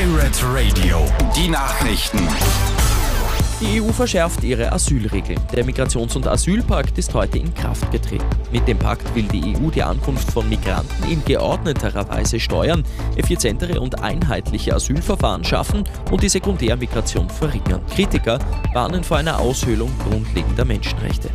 Pirate Radio, die Nachrichten. Die EU verschärft ihre Asylregeln. Der Migrations- und Asylpakt ist heute in Kraft getreten. Mit dem Pakt will die EU die Ankunft von Migranten in geordneterer Weise steuern, effizientere und einheitliche Asylverfahren schaffen und die Sekundärmigration verringern. Kritiker warnen vor einer Aushöhlung grundlegender Menschenrechte.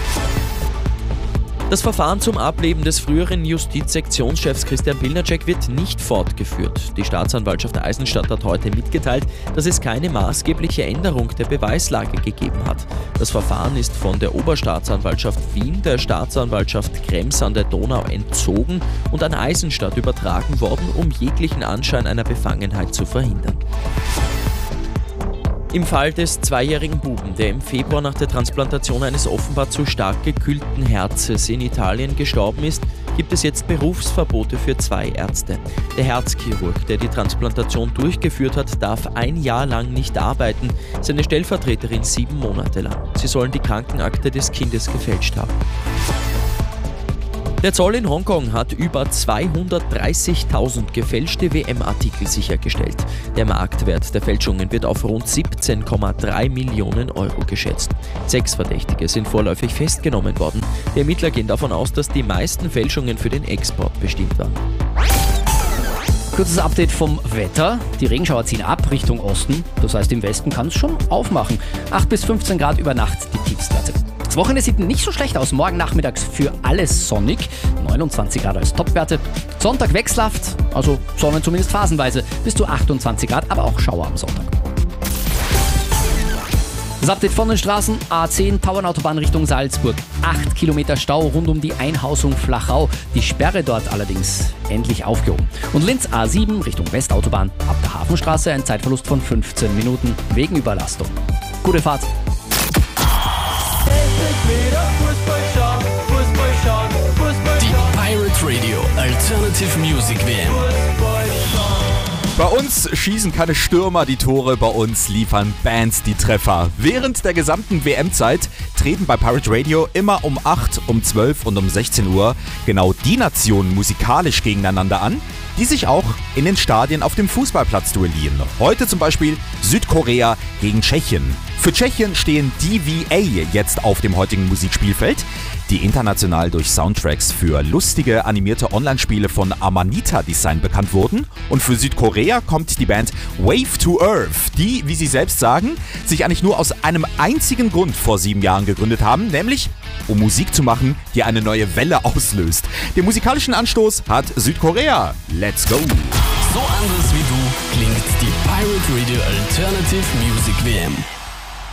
Das Verfahren zum Ableben des früheren Justizsektionschefs Christian Pilnacek wird nicht fortgeführt. Die Staatsanwaltschaft Eisenstadt hat heute mitgeteilt, dass es keine maßgebliche Änderung der Beweislage gegeben hat. Das Verfahren ist von der Oberstaatsanwaltschaft Wien der Staatsanwaltschaft Krems an der Donau entzogen und an Eisenstadt übertragen worden, um jeglichen Anschein einer Befangenheit zu verhindern. Im Fall des 2-jährigen Buben, der im Februar nach der Transplantation eines offenbar zu stark gekühlten Herzes in Italien gestorben ist, gibt es jetzt Berufsverbote für 2 Ärzte. Der Herzchirurg, der die Transplantation durchgeführt hat, darf 1 Jahr lang nicht arbeiten, seine Stellvertreterin 7 Monate lang. Sie sollen die Krankenakte des Kindes gefälscht haben. Der Zoll in Hongkong hat über 230.000 gefälschte WM-Artikel sichergestellt. Der Marktwert der Fälschungen wird auf rund 17,3 Millionen Euro geschätzt. 6 Verdächtige sind vorläufig festgenommen worden. Die Ermittler gehen davon aus, dass die meisten Fälschungen für den Export bestimmt waren. Kurzes Update vom Wetter. Die Regenschauer ziehen ab Richtung Osten. Das heißt, im Westen kann es schon aufmachen. 8 bis 15 Grad über Nacht die Tiefstwerte. Das Wochenende sieht nicht so schlecht aus. Morgen nachmittags für alles sonnig. 29 Grad als Topwerte. Sonntag wechselhaft, also Sonne zumindest phasenweise. Bis zu 28 Grad, aber auch Schauer am Sonntag. Das Update von den Straßen. A10 Tauernautobahn Richtung Salzburg. 8 Kilometer Stau rund um die Einhausung Flachau. Die Sperre dort allerdings endlich aufgehoben. Und Linz A7 Richtung Westautobahn. Ab der Hafenstraße ein Zeitverlust von 15 Minuten wegen Überlastung. Gute Fahrt. Die Pirate Radio Alternative Music WM. Bei uns schießen keine Stürmer die Tore, bei uns liefern Bands die Treffer. Während der gesamten WM-Zeit treten bei Pirate Radio immer um 8, um 12 und um 16 Uhr genau die Nationen musikalisch gegeneinander an, die sich auch in den Stadien auf dem Fußballplatz duellieren. Heute zum Beispiel Südkorea gegen Tschechien. Für Tschechien stehen DVA jetzt auf dem heutigen Musikspielfeld, die international durch Soundtracks für lustige animierte Online-Spiele von Amanita Design bekannt wurden. Und für Südkorea kommt die Band Wave to Earth, die, wie sie selbst sagen, sich eigentlich nur aus einem einzigen Grund vor 7 Jahren gegründet haben, nämlich um Musik zu machen, die eine neue Welle auslöst. Den musikalischen Anstoß hat Südkorea. Let's go! So anders wie du klingt die Pirate Radio Alternative Music WM.